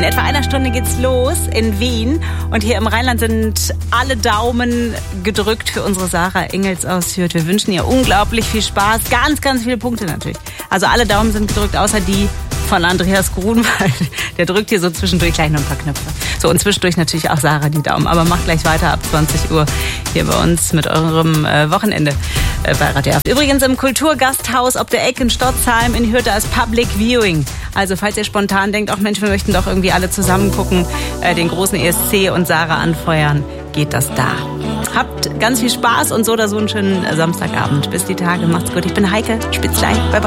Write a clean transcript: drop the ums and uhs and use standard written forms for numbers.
etwa einer Stunde geht's los in Wien. Und hier im Rheinland sind alle Daumen gedrückt für unsere Sarah Engels aus Hürth. Wir wünschen ihr unglaublich viel Spaß. Ganz, ganz viele Punkte natürlich. Also alle Daumen sind gedrückt, außer die von Andreas Grunwald. Der drückt hier so zwischendurch gleich noch ein paar Knöpfe. So, und zwischendurch natürlich auch Sarah die Daumen. Aber macht gleich weiter ab 20 Uhr hier bei uns mit eurem Wochenende bei Radio F. Übrigens im Kulturgasthaus ob der Eck in Stotzheim in Hürth als Public Viewing. Also falls ihr spontan denkt, auch Mensch, wir möchten doch irgendwie alle zusammen gucken, den großen ESC und Sarah anfeuern, geht das da. Habt ganz viel Spaß und so oder so einen schönen Samstagabend. Bis die Tage. Macht's gut. Ich bin Heike Spitzlein. Bye bye.